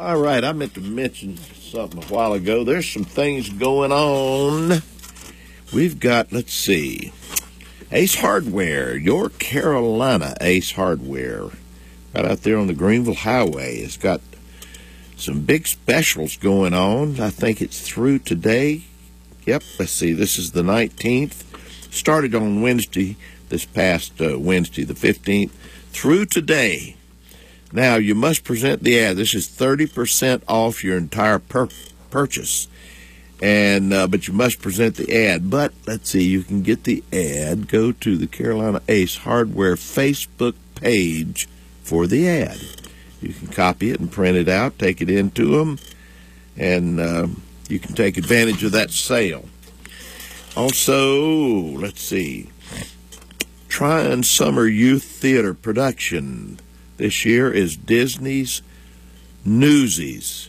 All right, I meant to mention something a while ago. There's some things going on. We've got, let's see, Ace Hardware, your Carolina Ace Hardware, right out there on the Greenville Highway. It's got some big specials going on. I think it's through today. Yep, let's see, this is the 19th. Started on Wednesday, this past Wednesday, the 15th, through today. Now, you must present the ad. This is 30% off your entire purchase. And but you must present the ad. But, let's see, you can get the ad. Go to the Carolina Ace Hardware Facebook page for the ad. You can copy it and print it out, take it into them, and you can take advantage of that sale. Also, let's see, Tryon Summer Youth Theater production this year is Disney's Newsies,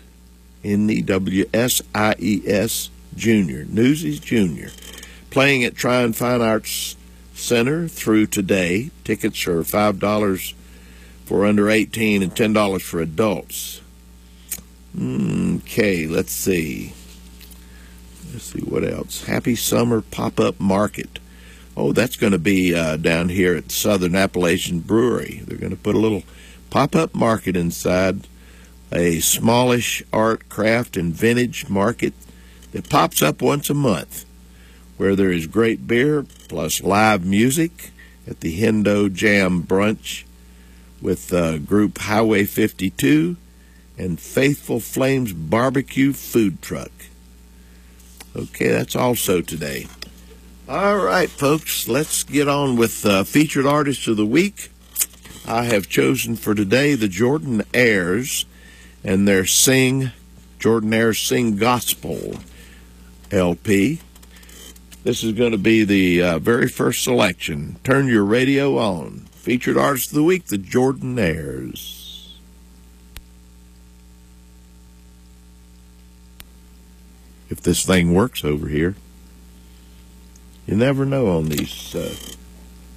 Newsies Junior, Newsies Junior, playing at Tryon Fine Arts Center through today. Tickets are $5 for under 18 and $10 for adults. Okay, let's see. Let's see what else. Happy Summer Pop-Up Market. Oh, that's going to be down here at Southern Appalachian Brewery. They're going to put a little pop-up market inside, a smallish art, craft, and vintage market that pops up once a month, where there is great beer plus live music at the Hendo Jam Brunch with group Highway 52 and Faithful Flames Barbecue Food Truck. Okay, that's also today. All right, folks, let's get on with Featured Artists of the Week. I have chosen for today the Jordanaires and their Jordanaires Sing Gospel LP. This is going to be the very first selection. Turn your radio on. Featured Artists of the Week, the Jordanaires. If this thing works over here. You never know on these